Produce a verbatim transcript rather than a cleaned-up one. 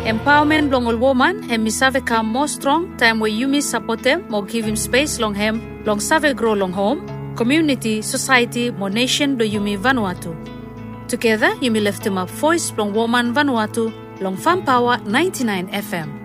Empowerment long all woman, hem mi save come more strong, time where you mi support them, more give him space long hem, long save grow long home, community, society, more nation do you mi Vanuatu. Together, you mi lift him up voice long woman Vanuatu, long Farm Power ninety-nine F M.